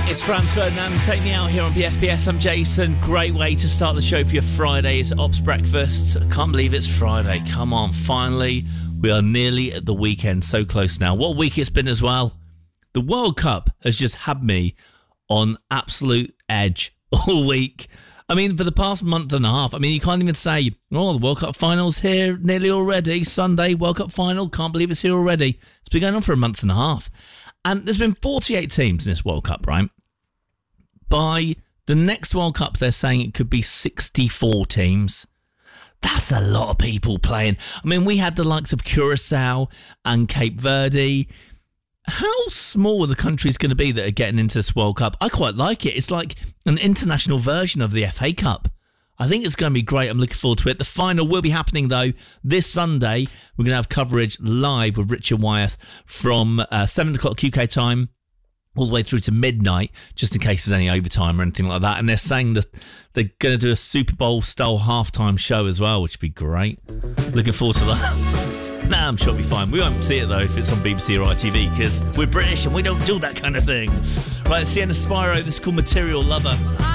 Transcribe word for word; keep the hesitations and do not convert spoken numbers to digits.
It's Franz Ferdinand. Take me out here on B F B S. I'm Jason. Great way to start the show for your Friday. It's Ops Breakfast. I can't believe it's Friday. Come on, finally. We are nearly at the weekend. So close now. What a week it's been as well. The World Cup has just had me on absolute edge all week. I mean, for the past month and a half, I mean, you can't even say, oh, the World Cup final's here nearly already. Sunday, World Cup final. Can't believe it's here already. It's been going on for a month and a half. And there's been forty-eight teams in this World Cup, right? By the next World Cup, they're saying it could be sixty-four teams. That's a lot of people playing. I mean, we had the likes of Curacao and Cape Verde. How small are the countries going to be that are getting into this World Cup? I quite like it. It's like an international version of the F A Cup. I think it's going to be great. I'm looking forward to it. The final will be happening, though, this Sunday. We're going to have coverage live with Richard Wyeth from uh, seven o'clock U K time all the way through to midnight, just in case there's any overtime or anything like that. And they're saying that they're going to do a Super Bowl-style halftime show as well, which would be great. Looking forward to that. Nah, I'm sure it'll be fine. We won't see it, though, if it's on B B C or I T V, because we're British and we don't do that kind of thing. Right, Sienna Spyro, this is called Material Lover.